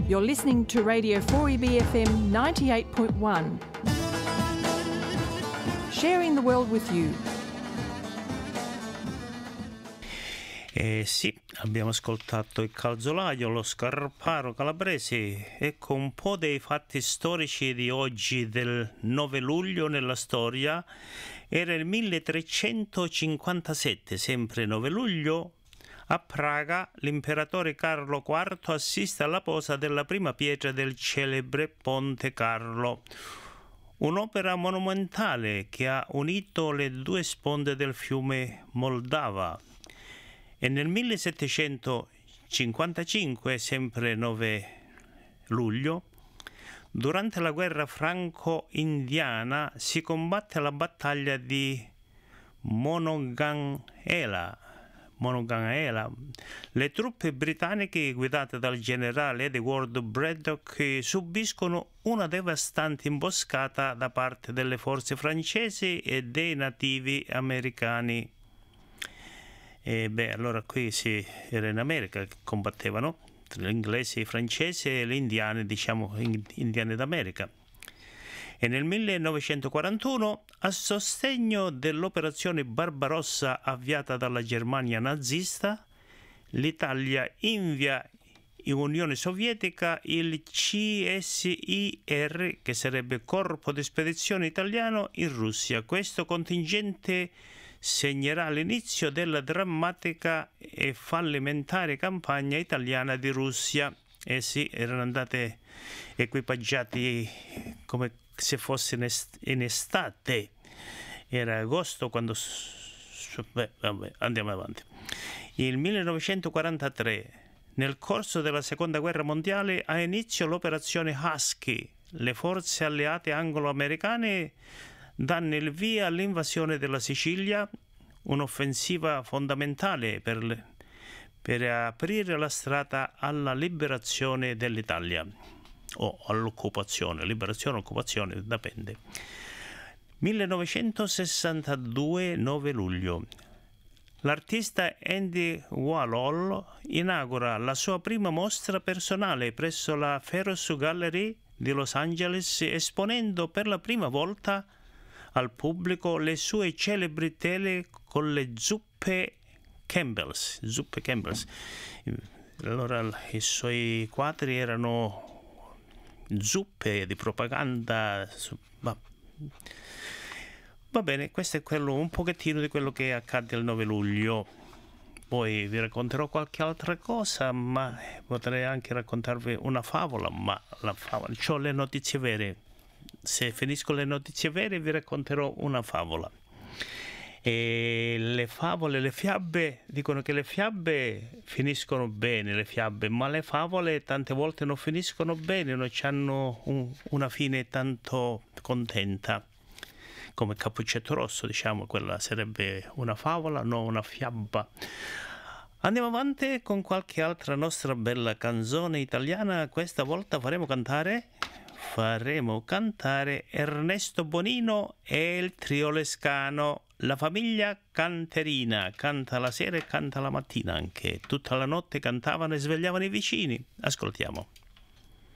You're listening to Radio 4EB FM 98.1. Sharing the world with you. Sì, abbiamo ascoltato il calzolaio, lo scarparo calabrese. Ecco un po' dei fatti storici di oggi, del 9 luglio nella storia. Era il 1357, sempre 9 luglio. A Praga l'imperatore Carlo IV assiste alla posa della prima pietra del celebre Ponte Carlo, un'opera monumentale che ha unito le due sponde del fiume Moldava. E nel 1755, sempre 9 luglio, durante la guerra franco-indiana si combatte la battaglia di Monongahela. Le truppe britanniche guidate dal generale Edward Braddock subiscono una devastante imboscata da parte delle forze francesi e dei nativi americani. Allora qui era in America che combattevano tra gli inglesi, i francesi e gli indiani, diciamo indiani d'America. E nel 1941, a sostegno dell'operazione Barbarossa avviata dalla Germania nazista, l'Italia invia in Unione Sovietica il CSIR, che sarebbe Corpo di Spedizione Italiano, in Russia. Questo contingente segnerà l'inizio della drammatica e fallimentare campagna italiana di Russia. Erano andate equipaggiati come se fosse in estate. Era agosto quando... andiamo avanti. Il 1943, nel corso della Seconda Guerra Mondiale, ha inizio l'operazione Husky. Le forze alleate anglo-americane danno il via all'invasione della Sicilia, un'offensiva fondamentale per aprire la strada alla liberazione dell'Italia, o all'occupazione, liberazione o occupazione, dipende. 1962, 9 luglio. L'artista Andy Warhol inaugura la sua prima mostra personale presso la Ferus Gallery di Los Angeles, esponendo per la prima volta al pubblico le sue celebri tele con le zuppe Campbell's. Allora i suoi quadri erano zuppe di propaganda. Va bene, questo è un pochettino di quello che accadde il 9 luglio. Poi vi racconterò qualche altra cosa, ma potrei anche raccontarvi una favola, ma la favola, c'ho le notizie vere. Se finisco le notizie vere vi racconterò una favola. E le favole, le fiabe, dicono che le fiabe finiscono bene, le fiabe, ma le favole tante volte non finiscono bene, non hanno una fine tanto contenta. Come Cappuccetto Rosso, diciamo, quella sarebbe una favola, non una fiaba. Andiamo avanti con qualche altra nostra bella canzone italiana. Questa volta faremo cantare Ernesto Bonino e il trio Lescano. La famiglia canterina canta la sera e canta la mattina anche. Tutta la notte cantavano e svegliavano i vicini. Ascoltiamo.